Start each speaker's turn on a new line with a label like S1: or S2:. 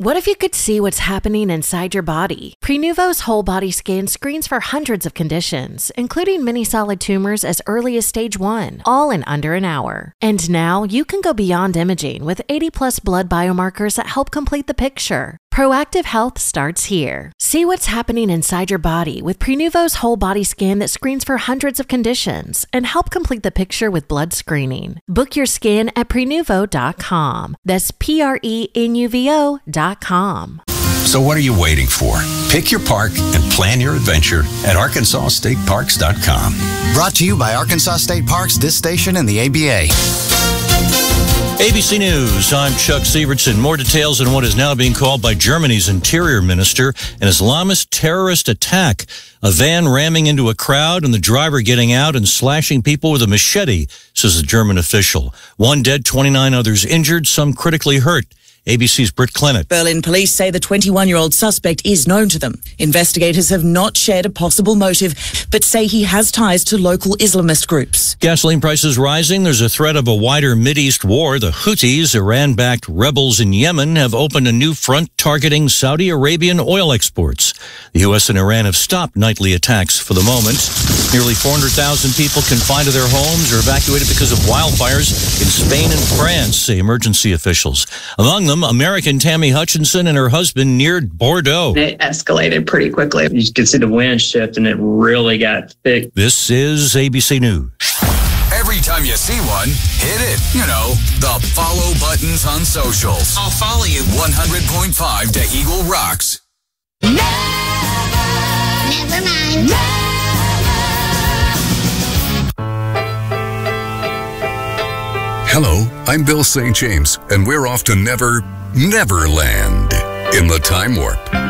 S1: What if you could see what's happening inside your body? Prenuvo's whole body scan screens for hundreds of conditions, including many solid tumors as early as stage 1, all in under an hour. And now you can go beyond imaging with 80+ blood biomarkers that help complete the picture. Proactive health starts here. See what's happening inside your body with Prenuvo's whole body scan that screens for hundreds of conditions and help complete the picture with blood screening. Book your scan at Prenuvo.com. That's Prenuvo.com.
S2: So what are you waiting for? Pick your park and plan your adventure at ArkansasStateParks.com.
S3: Brought to you by Arkansas State Parks, this station, and the ABA.
S4: ABC News, I'm Chuck Sievertson. More details on what is now being called by Germany's interior minister an Islamist terrorist attack. A van ramming into a crowd and the driver getting out and slashing people with a machete, says a German official. 1 dead, 29 others injured, some critically hurt. ABC's Britt Clement.
S5: Berlin police say the 21-year-old suspect is known to them. Investigators have not shared a possible motive, but say he has ties to local Islamist groups.
S4: Gasoline prices rising. There's a threat of a wider Mideast war. The Houthis, Iran-backed rebels in Yemen, have opened a new front targeting Saudi Arabian oil exports. The U.S. and Iran have stopped nightly attacks for the moment. Nearly 400,000 people confined to their homes or evacuated because of wildfires in Spain and France, say emergency officials. Among them, American Tammy Hutchinson and her husband neared Bordeaux.
S6: It escalated pretty quickly. You could see the wind shift and it really got thick.
S4: This is ABC News.
S2: Every time you see one, hit it. You know, the follow buttons on socials.
S7: I'll follow you.
S2: 100.5 to Eagle Rocks.
S8: Never mind.
S9: Hello, I'm Bill St. James, and we're off to Neverland in the Time Warp.